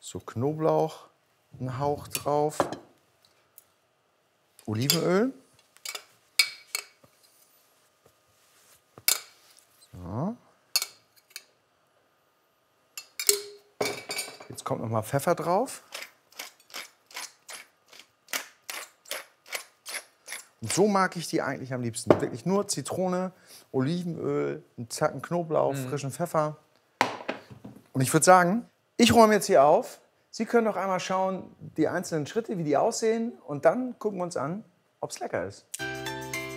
So Knoblauch, einen Hauch drauf. Olivenöl. So. Jetzt kommt noch mal Pfeffer drauf. Und so mag ich die eigentlich am liebsten. Wirklich nur Zitrone, Olivenöl, einen Zacken Knoblauch, frischen Pfeffer. Und ich würde sagen, ich räume jetzt hier auf. Sie können doch einmal schauen, die einzelnen Schritte, wie die aussehen. Und dann gucken wir uns an, ob es lecker ist.